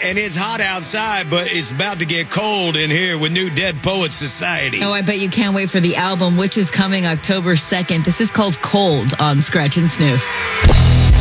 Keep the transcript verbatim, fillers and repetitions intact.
and it's hot outside, but it's about to get cold in here with New Dead Poets Society. Oh, I bet you can't wait for the album, which is coming October second. This is called Cold on Scratch and Snoof.